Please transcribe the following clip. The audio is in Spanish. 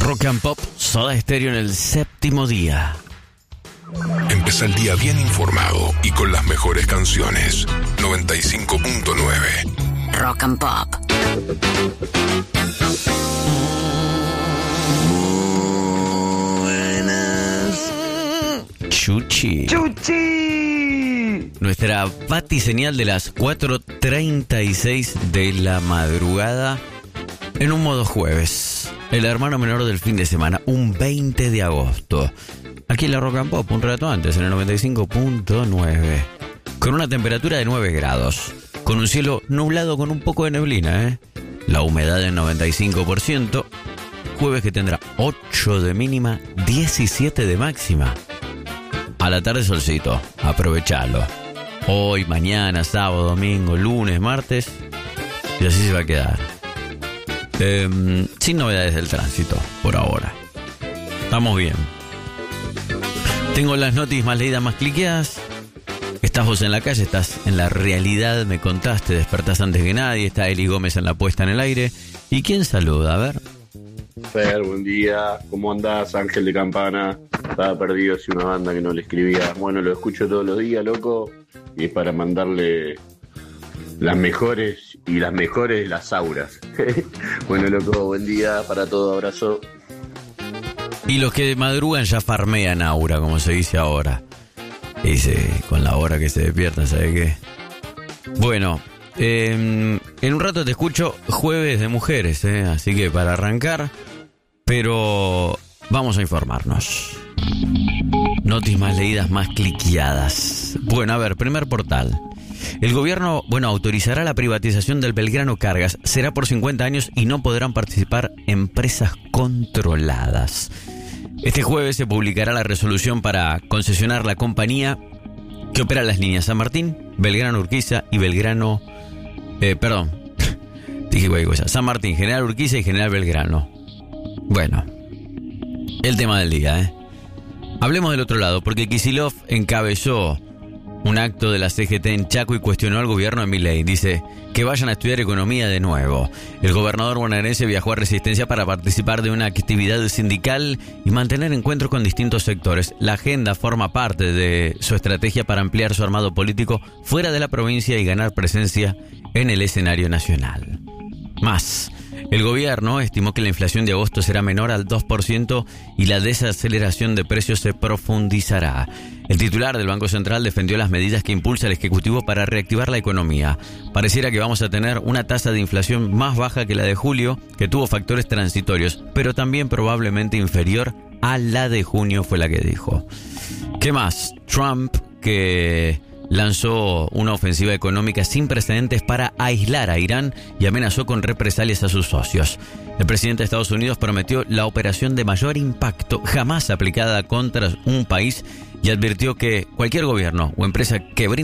Rock and Pop, Soda Stereo en el séptimo día. Empezá el día bien informado y con las mejores canciones. 95.9 Rock and Pop. Buenas. Chuchi. Nuestra vatiseñal de las 4:36 de la madrugada en un modo jueves. El hermano menor del fin de semana, un 20 de agosto. Aquí en la Rock and Pop, un rato antes, en el 95.9. Con una temperatura de 9 grados. Con un cielo nublado con un poco de neblina, La humedad del 95%. Jueves que tendrá 8 de mínima, 17 de máxima. A la tarde solcito, aprovechalo. Hoy, mañana, sábado, domingo, lunes, martes. Y así se va a quedar. Sin novedades del tránsito, por ahora. Estamos bien. Tengo las noticias más leídas, más cliqueadas. Estás vos en la calle, estás en la realidad, me contaste, despertás antes que nadie. Está Eli Gómez en la puesta en el aire. ¿Y quién saluda? A ver. Fer, buen día. ¿Cómo andás, Ángel de Campana? Estaba perdido sin una banda que no le escribía. Bueno, lo escucho todos los días, loco. Y es para mandarle las mejores y las mejores de las auras. Bueno, loco, buen día para todo, abrazo. Y los que madrugan ya farmean aura, como se dice ahora. Dice, con la hora que se despiertan, ¿sabe qué? Bueno, en un rato te escucho jueves de mujeres, así que para arrancar, pero vamos a informarnos. Noticias más leídas, más cliqueadas. Bueno, a ver, primer portal. El gobierno, autorizará la privatización del Belgrano Cargas. Será por 50 años y no podrán participar empresas controladas. Este jueves se publicará la resolución para concesionar la compañía que opera las líneas San Martín, Belgrano Urquiza y Belgrano... dije cualquier cosa. San Martín, General Urquiza y General Belgrano. Bueno, el tema del día, Hablemos del otro lado, porque Kicillof encabezó un acto de la CGT en Chaco y cuestionó al gobierno de Milei. Dice que vayan a estudiar economía de nuevo. El gobernador bonaerense viajó a Resistencia para participar de una actividad sindical y mantener encuentros con distintos sectores. La agenda forma parte de su estrategia para ampliar su armado político fuera de la provincia y ganar presencia en el escenario nacional. Más, el gobierno estimó que la inflación de agosto será menor al 2% y la desaceleración de precios se profundizará. El titular del Banco Central defendió las medidas que impulsa el Ejecutivo para reactivar la economía. Pareciera que vamos a tener una tasa de inflación más baja que la de julio, que tuvo factores transitorios, pero también probablemente inferior a la de junio, fue la que dijo. ¿Qué más? Trump, que lanzó una ofensiva económica sin precedentes para aislar a Irán y amenazó con represalias a sus socios. El presidente de Estados Unidos prometió la operación de mayor impacto jamás aplicada contra un país y advirtió que cualquier gobierno o empresa que brinde